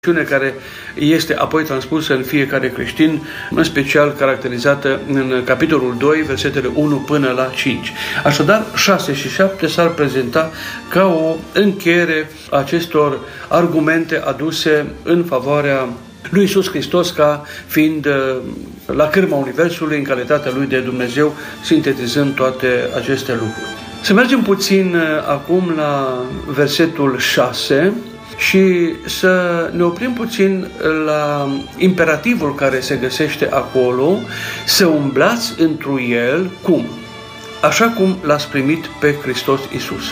care este apoi transpusă în fiecare creștin, în special caracterizată în capitolul 2, versetele 1 până la 5. Așadar, 6 și 7 s-ar prezenta ca o încheiere a acestor argumente aduse în favoarea lui Iisus Hristos ca fiind la cârma Universului, în calitatea Lui de Dumnezeu, sintetizând toate aceste lucruri. Să mergem puțin acum la versetul 6 și să ne oprim puțin la imperativul care se găsește acolo, să umblați întru El, cum? Așa cum l-ați primit pe Hristos Iisus.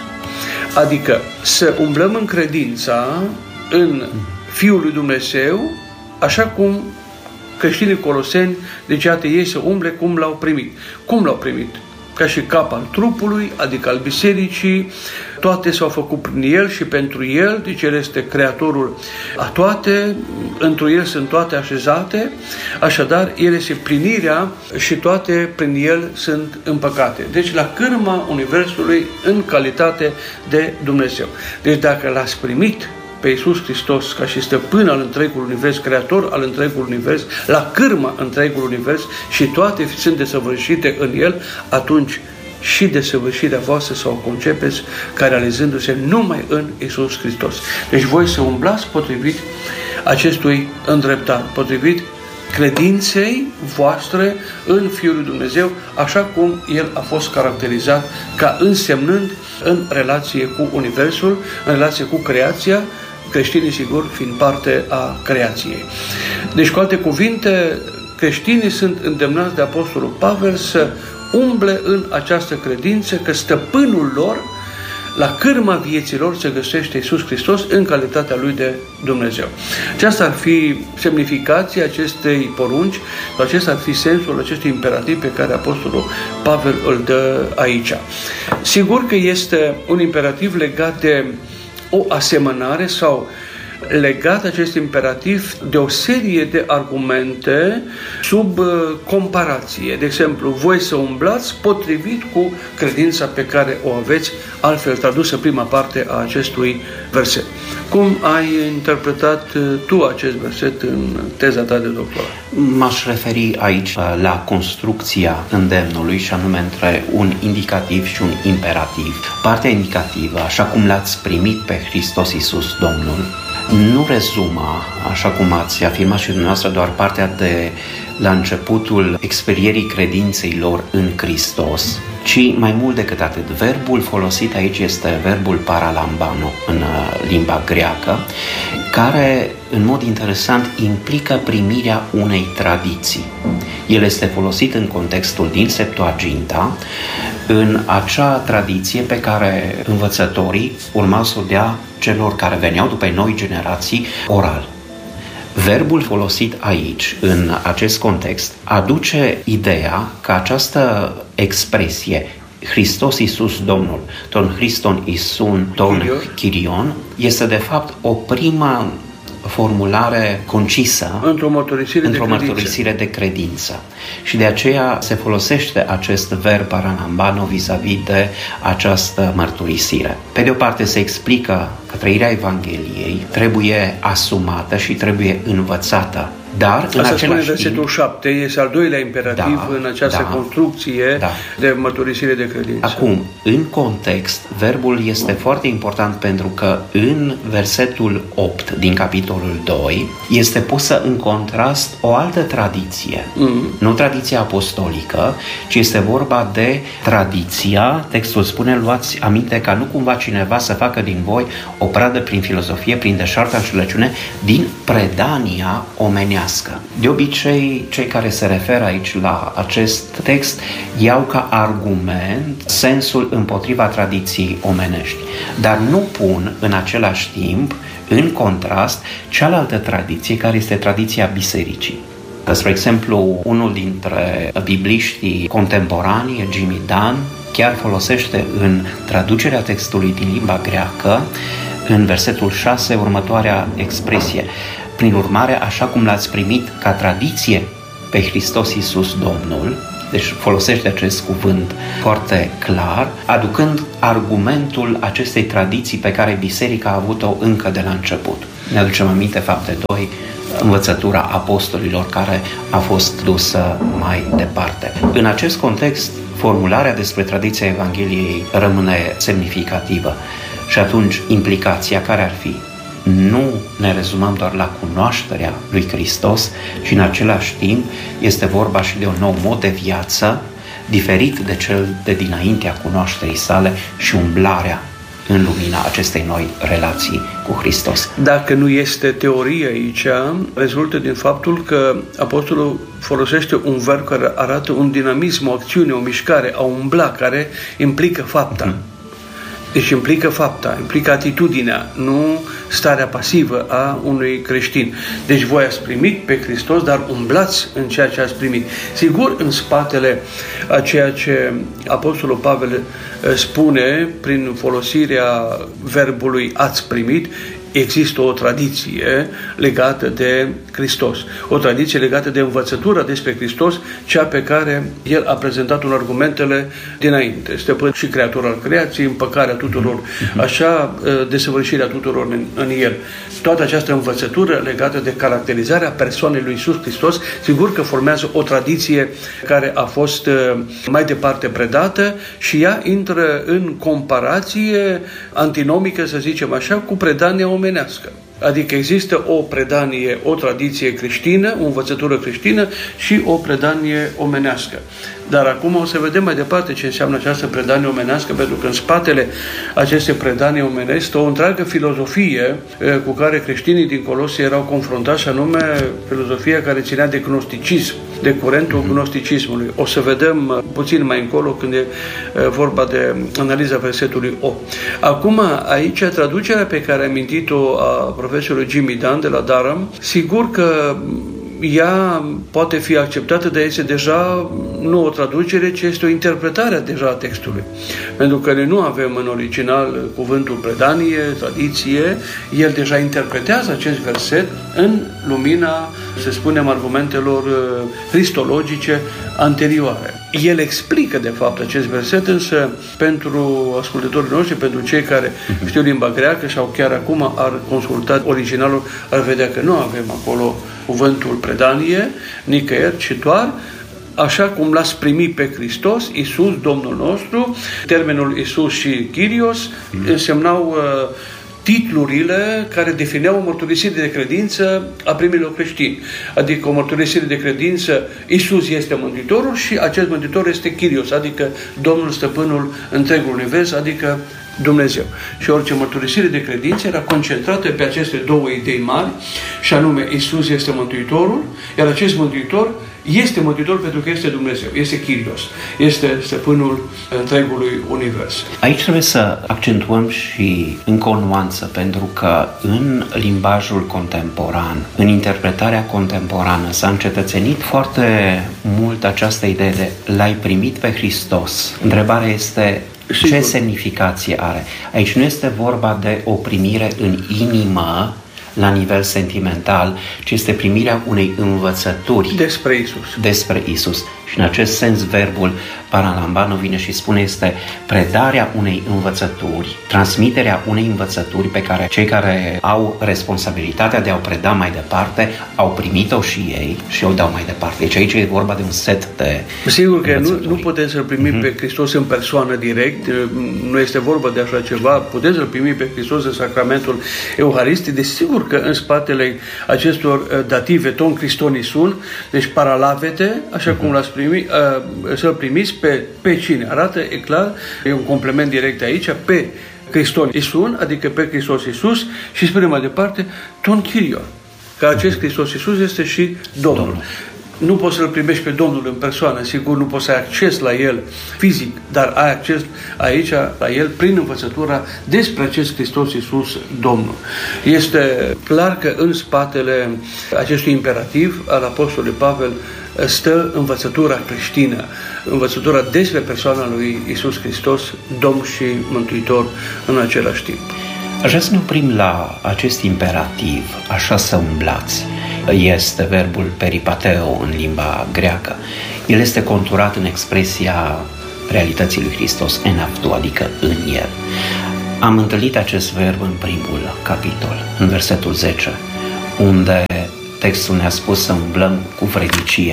Adică să umblăm în credința în Fiul lui Dumnezeu, așa cum creștinii coloseni, deci iată ei să umble cum l-au primit. Cum l-au primit? Ca și cap al trupului, adică al bisericii, toate s-au făcut prin El și pentru El, deci El este Creatorul a toate, întru El sunt toate așezate, așadar El este plinirea și toate prin El sunt împăcate. Deci la cârma Universului în calitate de Dumnezeu. Deci dacă l-ați primit pe Iisus Hristos ca și stăpân al întregului univers, creator al întregului univers, la cârma întregului univers și toate sunt desăvârșite în El, atunci și desăvârșirea voastră să o concepeți ca realizându-se numai în Iisus Hristos. Deci voi să umblați potrivit acestui îndreptar, potrivit credinței voastre în Fiul lui Dumnezeu, așa cum El a fost caracterizat ca însemnând în relație cu Universul, în relație cu creația, creștinii, sigur, fiind parte a creației. Deci, cu alte cuvinte, creștinii sunt îndemnați de Apostolul Pavel să umble în această credință că stăpânul lor, la cârma vieților, se găsește Iisus Hristos în calitatea Lui de Dumnezeu. Aceasta ar fi semnificația acestei porunci, sau acesta ar fi sensul acestui imperativ pe care Apostolul Pavel îl dă aici. Sigur că este un imperativ legat de o asemănare sau legat acest imperativ de o serie de argumente sub comparație. De exemplu, voi să umblați potrivit cu credința pe care o aveți, altfel tradusă prima parte a acestui verset. Cum ai interpretat tu acest verset în teza ta de doctorat? M-aș referi aici la construcția îndemnului și anume între un indicativ și un imperativ. Partea indicativă, așa cum l-ați primit pe Hristos Iisus Domnul, nu rezuma, așa cum ați afirmat și dumneavoastră, doar partea de la începutul experierii credinței lor în Hristos, ci mai mult decât atât. Verbul folosit aici este verbul paralambano în limba greacă, care, în mod interesant, implică primirea unei tradiții. El este folosit în contextul din Septuaginta, în acea tradiție pe care învățătorii urmau să o dea celor care veneau după noi generații oral. Verbul folosit aici, în acest context, aduce ideea că această expresie Hristos Iisus Domnul, ton Christon Iisun, ton Kyrion, este de fapt o primă formulare concisă într-o mărturisire de credință. Și de aceea se folosește acest verb paranambano vis-a-vis de această mărturisire. Pe de o parte se explică că trăirea Evangheliei trebuie asumată și trebuie învățată. Dar, în același timp, versetul 7 este al doilea imperativ în această construcție de mărturisire de credință. Acum, în context, verbul este foarte important pentru că în versetul 8 din capitolul 2 este pusă în contrast o altă tradiție. Nu tradiția apostolică, ci este vorba de tradiția, textul spune, luați aminte ca nu cumva cineva să facă din voi o pradă prin filozofie, prin deșartă înșelăciune, din predania omenească. De obicei, cei care se referă aici la acest text iau ca argument sensul împotriva tradiției omenești, dar nu pun în același timp, în contrast, cealaltă tradiție, care este tradiția bisericii. Spre exemplu, unul dintre bibliștii contemporani, Jimmy Dunn, chiar folosește în traducerea textului din limba greacă, în versetul 6, următoarea expresie: prin urmare, așa cum l-ați primit ca tradiție pe Hristos Iisus Domnul, deci folosește acest cuvânt foarte clar, aducând argumentul acestei tradiții pe care biserica a avut-o încă de la început. Ne aducem aminte, Fapte 2, învățătura apostolilor care a fost dusă mai departe. În acest context, formularea despre tradiția Evangheliei rămâne semnificativă. Și atunci, implicația care ar fi? Nu ne rezumăm doar la cunoașterea lui Hristos, ci în același timp este vorba și de un nou mod de viață, diferit de cel de dinaintea cunoașterii sale și umblarea în lumina acestei noi relații cu Hristos. Dacă nu este teorie aici, rezultă din faptul că apostolul folosește un verb care arată un dinamism, o acțiune, o mișcare, a umbla, care implică fapta. Deci implică fapta, implică atitudinea, nu starea pasivă a unui creștin. Deci voi ați primit pe Hristos, dar umblați în ceea ce ați primit. Sigur, în spatele a ceea ce apostolul Pavel spune prin folosirea verbului ați primit, există o tradiție legată de Hristos, o tradiție legată de învățătura despre Hristos, cea pe care el a prezentat-o în argumentele dinainte. Stăpân și creator al creației, împăcarea tuturor, așa, desăvârșirea tuturor în el. Toată această învățătură legată de caracterizarea persoanei lui Iisus Hristos, sigur că formează o tradiție care a fost mai departe predată și ea intră în comparație antinomică, să zicem așa, cu predania omenească. Adică există o predanie, o tradiție creștină, o învățătură creștină și o predanie omenească. Dar acum o să vedem mai departe ce înseamnă această predanie omenească, pentru că în spatele acestei predanii omenești stă o întreagă filozofie cu care creștinii din Colosie erau confruntați, și anume filozofia care ținea de gnosticism, de curentul gnosticismului. O să vedem puțin mai încolo când e vorba de analiza versetului 8. Acum, aici, traducerea pe care am amintit-o a profesorului Jimmy Dunn de la Durham, sigur că ea poate fi acceptată, dar este deja nu o traducere, ci este o interpretare deja a textului. Pentru că noi nu avem în original cuvântul predanie, tradiție, el deja interpretează acest verset în lumina, să spunem, argumentelor cristologice anterioare. El explică, de fapt, acest verset, însă pentru ascultătorii noștri, pentru cei care știu limba greacă sau chiar acum ar consulta originalul, ar vedea că nu avem acolo cuvântul predanie, nicăieri, ci doar așa cum l-ați primit pe Hristos, Iisus, Domnul nostru. Termenul Iisus și Kyrios însemnau titlurile care defineau o mărturisire de credință a primilor creștini. Adică o mărturisire de credință, Iisus este Mântuitorul și acest Mântuitor este Kyrios, adică Domnul, Stăpânul întregul univers, adică Dumnezeu. Și orice mărturisire de credință era concentrată pe aceste două idei mari, și anume Iisus este Mântuitorul, iar acest Mântuitor este Mântuitor pentru că este Dumnezeu, este Kyrios, este Stăpânul întregului univers. Aici trebuie să accentuăm și încă o nuanță, pentru că în limbajul contemporan, în interpretarea contemporană, s-a încetățenit foarte mult această idee de l-ai primit pe Hristos. Întrebarea este: ce semnificație are? Aici nu este vorba de o primire în inimă la nivel sentimental, ci este primirea unei învățături despre Isus. Și în acest sens verbul paralambano vine și spune este predarea unei învățături, transmiterea unei învățături pe care cei care au responsabilitatea de a o preda mai departe au primit-o și ei și o dau mai departe. Deci aici e vorba de un set de Sigur că nu putem să-L primim pe Hristos în persoană direct, nu este vorba de așa ceva, putem să-L primim pe Hristos în sacramentul Euharistic, desigur că în spatele acestor dative ton Christoni sunt, deci paralavete, așa cum l-ați primit, să-L primiți pe cine? Arată, e clar, e un complement direct aici, pe Christoni Isun, adică pe Hristos Iisus, și spune mai departe, ton Kyrios, că acest Hristos Iisus este și Domnul. Nu poți să-L primești pe Domnul în persoană, sigur, nu poți să ai acces la El fizic, dar ai acces aici la El prin învățătura despre acest Hristos Iisus, Domnul. Este clar că în spatele acestui imperativ al Apostolului Pavel stă învățătura creștină, învățătura despre persoana lui Iisus Hristos, Domn și Mântuitor în același timp. Aș vrea să ne oprim la acest imperativ, așa să umblați. Este verbul peripateo în limba greacă. El este conturat în expresia realității lui Hristos, en actu, adică în El. Am întâlnit acest verb în primul capitol, în versetul 10, unde textul ne-a spus să umblăm cu vrednicie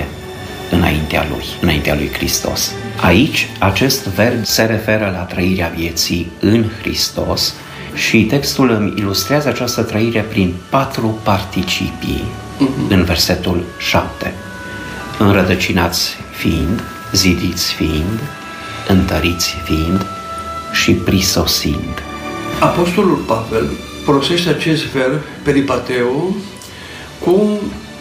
înaintea lui Hristos. Aici, acest verb se referă la trăirea vieții în Hristos și textul îmi ilustrează această trăire prin 4 participii în versetul 7. Înrădăcinați fiind, zidiți fiind, întăriți fiind și prisosind. Apostolul Pavel folosește acest verb, peripateo, cu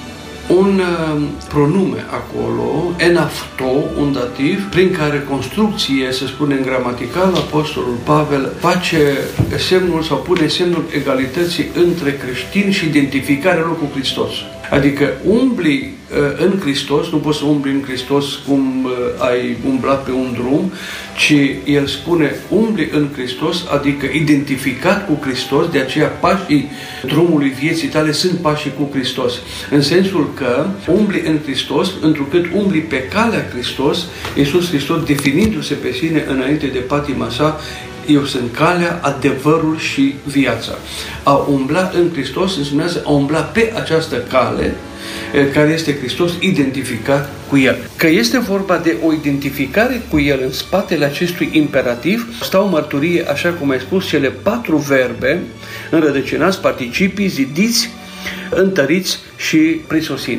un pronume acolo, enafto, un dativ, prin care construcție, să spunem gramatical, apostolul Pavel face semnul sau pune semnul egalității între creștini și identificarea lor cu Hristos. Adică umbli în Hristos, nu poți să umbli în Hristos cum ai umblat pe un drum, ci el spune umbli în Hristos, adică identificat cu Hristos, de aceea pașii drumului vieții tale sunt pașii cu Hristos. În sensul că umbli în Hristos, întrucât umbli pe calea Hristos, Iisus Hristos definindu-se pe sine înainte de patima sa, eu sunt calea, adevărul și viața. A umbla în Hristos înseamnă a umbla pe această cale care este Hristos, identificat cu El. Că este vorba de o identificare cu El în spatele acestui imperativ, stau mărturie, așa cum ai spus, cele 4 verbe, înrădăcinați, participii, zidiți, întăriți și prisosind.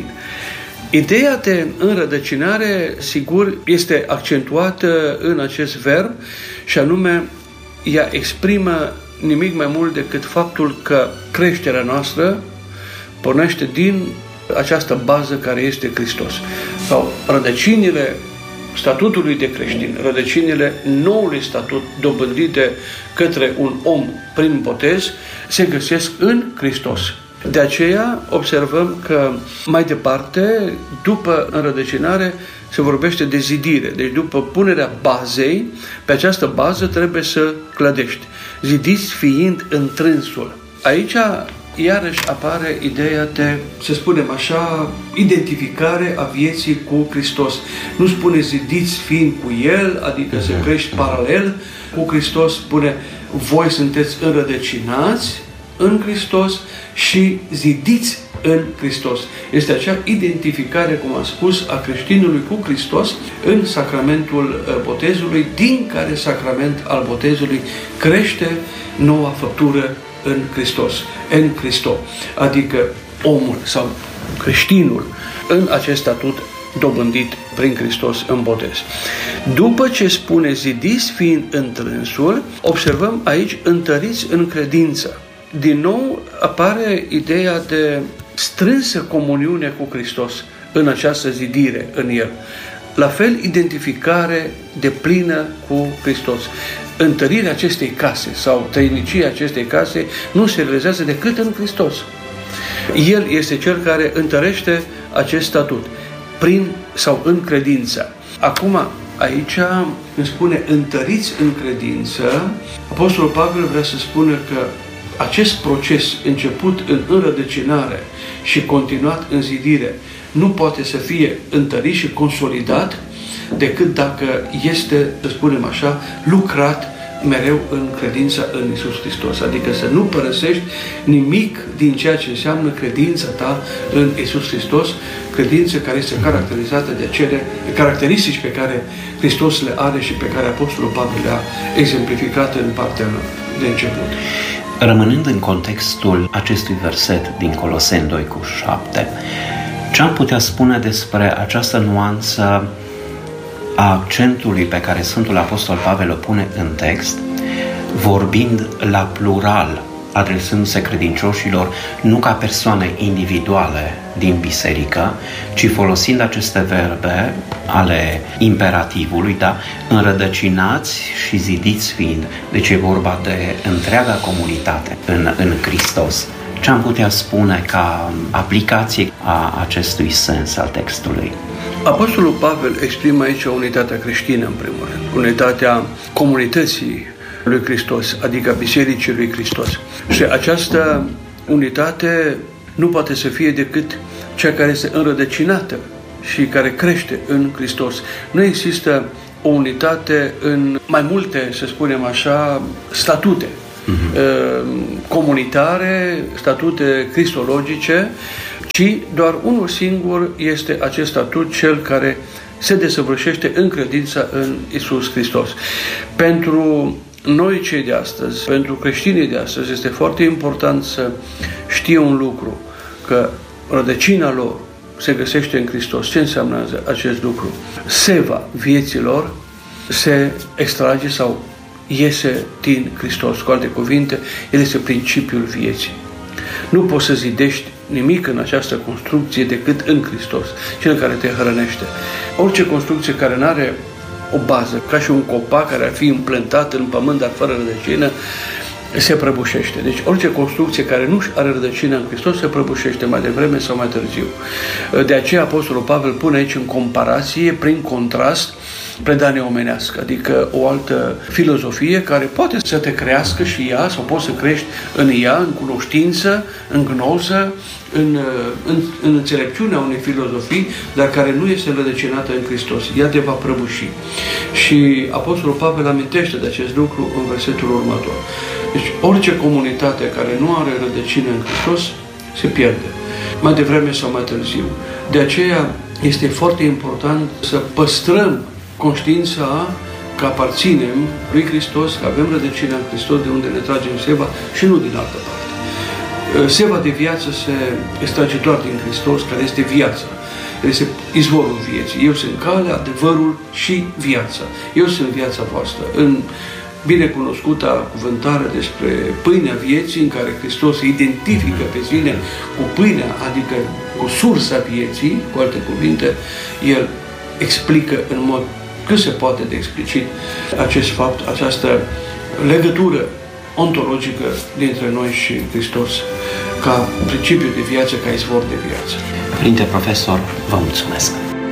Ideea de înrădăcinare, sigur, este accentuată în acest verb și anume ea exprimă nimic mai mult decât faptul că creșterea noastră pornește din această bază care este Hristos. Sau rădăcinile statutului de creștin, rădăcinile noului statut dobândit de către un om prin botez, se găsesc în Hristos. De aceea observăm că mai departe, după înrădăcinare, se vorbește de zidire. Deci după punerea bazei, pe această bază trebuie să clădești. Zidiți fiind întrânsul. Aici iarăși apare ideea de, să spunem așa, identificare a vieții cu Hristos. Nu spune zidiți fiind cu El, adică să crești paralel cu Hristos, spune voi sunteți înrădăcinați în Hristos și zidiți în Hristos. Este acea identificare, cum am spus, a creștinului cu Hristos în sacramentul botezului, din care sacrament al botezului crește noua făptură în Hristos, în Hristos, adică omul sau creștinul în acest statut dobândit prin Hristos în botez. După ce spune zidiți fiind întrânsul, observăm aici întăriți în credință. Din nou apare ideea de strânsă comuniune cu Hristos în această zidire în El. La fel, identificare deplină cu Hristos. Întărirea acestei case sau trăinicia acestei case nu se realizează decât în Hristos. El este Cel care întărește acest statut prin sau în credință. Acum, aici îmi spune întăriți în credință. Apostolul Pavel vrea să spună că acest proces început în înrădăcinare și continuat în zidire nu poate să fie întărit și consolidat decât dacă este, să spunem așa, lucrat mereu în credința în Iisus Hristos. Adică să nu părăsești nimic din ceea ce înseamnă credința ta în Iisus Hristos, credință care este caracterizată de acele caracteristici pe care Hristos le are și pe care Apostolul Pavel le-a exemplificat în partea de început. Rămânând în contextul acestui verset din Coloseni 2:7, ce am putea spune despre această nuanță a accentului pe care Sfântul Apostol Pavel o pune în text, vorbind la plural, adresându-se credincioșilor nu ca persoane individuale din biserică, ci folosind aceste verbe ale imperativului, da? Înrădăcinați și zidiți fiind. Deci e vorba de întreaga comunitate în Hristos. Ce am putea spune ca aplicație a acestui sens al textului? Apostolul Pavel exprimă aici unitatea creștină, în primul rând, unitatea comunității lui Hristos, adică Bisericii lui Hristos. Și această unitate nu poate să fie decât cea care este înrădăcinată și care crește în Hristos. Nu există o unitate în mai multe, să spunem așa, statute. comunitare, statute cristologice, ci doar unul singur este acest statut, cel care se desăvârșește în credința în Iisus Hristos. Pentru noi cei de astăzi, pentru creștinii de astăzi, este foarte important să știe un lucru, că rădăcina lor se găsește în Hristos. Ce înseamnă acest lucru? Seva vieților se extrage sau iese din Hristos. Cu alte cuvinte, el este principiul vieții. Nu poți să zidești nimic în această construcție decât în Hristos, cel care te hrănește. Orice construcție care nu are o bază, ca și un copac care ar fi împlantat în pământ, dar fără rădăcină, se prăbușește. Deci orice construcție care nu are rădăcină în Hristos se prăbușește mai devreme sau mai târziu. De aceea Apostolul Pavel pune aici în comparație, prin contrast, predarea omenească, adică o altă filozofie care poate să te crească și ea, sau poți să crești în ea, în cunoștință, în gnoză, în înțelepciunea unei filozofii, dar care nu este rădăcinată în Hristos. Ea te va prăbuși. Și Apostolul Pavel amintește de acest lucru în versetul următor. Deci orice comunitate care nu are rădăcină în Hristos se pierde, mai devreme sau mai târziu. De aceea este foarte important să păstrăm conștiința că aparținem lui Hristos, că avem rădăcină în Hristos, de unde ne tragem seva și nu din altă parte. Seva de viață se extrage doar din Hristos, care este viața. El este izvorul vieții. Eu sunt calea, adevărul și viața. Eu sunt viața voastră. În binecunoscuta cuvântare despre pâinea vieții, în care Hristos se identifică pe sine cu pâinea, adică cu sursa vieții, cu alte cuvinte, el explică în mod cât se poate de explicit acest fapt, această legătură ontologică dintre noi și Hristos ca principiu de viață, ca izvor de viață. Părinte profesor, vă mulțumesc!